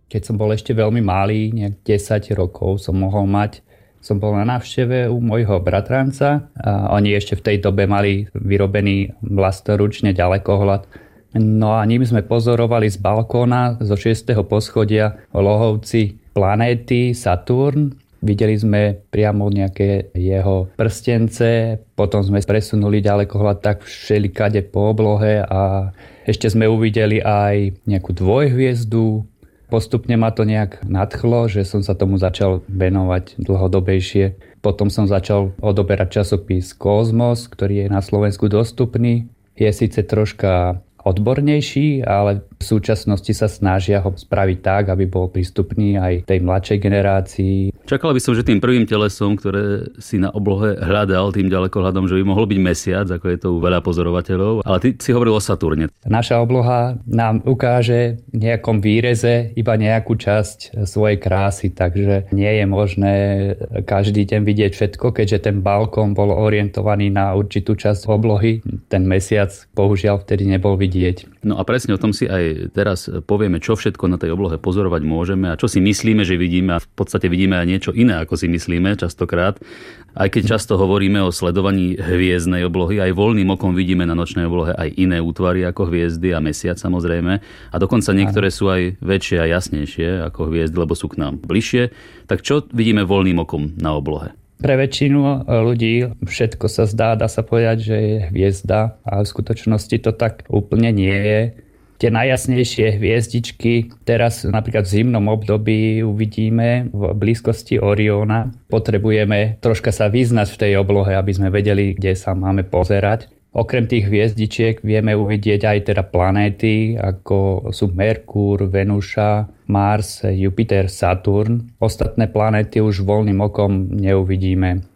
Keď som bol ešte veľmi malý, nejak 10 rokov som bol na návšteve u môjho bratranca a oni ešte v tej dobe mali vyrobený vlastnoručne ďalekohľad. No a ním sme pozorovali z balkóna zo 6. poschodia Lohovci planéty Saturn. Videli sme priamo nejaké jeho prstence, potom sme presunuli ďalekohľad tak všelikade po oblohe a ešte sme uvideli aj nejakú dvojhviezdu. Postupne ma to nejak nadchlo, že som sa tomu začal venovať dlhodobejšie. Potom som začal odoberať časopis Kozmos, ktorý je na Slovensku dostupný. Je síce troška odbornejší, ale v súčasnosti sa snažia ho spraviť tak, aby bol prístupný aj tej mladšej generácii. Čakal by som, že tým prvým telesom, ktoré si na oblohe hľadal tým ďalekohľadom, že by mohol byť mesiac, ako je to u veľa pozorovateľov, ale ty si hovoril o Saturne. Naša obloha nám ukáže v nejakom výreze iba nejakú časť svojej krásy, takže nie je možné každý deň vidieť všetko, keďže ten balkón bol orientovaný na určitú časť oblohy. Ten mesiac bohužiaľ vtedy nebol vidieť. No a presne o tom si aj teraz povieme, čo všetko na tej oblohe pozorovať môžeme a čo si myslíme, že vidíme a v podstate vidíme aj niečo iné, ako si myslíme častokrát. Aj keď často hovoríme o sledovaní hviezdnej oblohy, aj voľným okom vidíme na nočnej oblohe aj iné útvary ako hviezdy a mesiac samozrejme. A dokonca niektoré sú aj väčšie a jasnejšie ako hviezdy, lebo sú k nám bližšie. Tak čo vidíme voľným okom na oblohe? Pre väčšinu ľudí všetko sa zdá, dá sa povedať, že je hviezda, ale v skutočnosti to tak úplne nie je. Tie najjasnejšie hviezdičky teraz napríklad v zimnom období uvidíme v blízkosti Orióna. Potrebujeme troška sa vyznať v tej oblohe, aby sme vedeli, kde sa máme pozerať. Okrem tých hviezdičiek vieme uvidieť aj teda planéty, ako sú Merkúr, Venuša, Mars, Jupiter, Saturn. Ostatné planéty už voľným okom neuvidíme.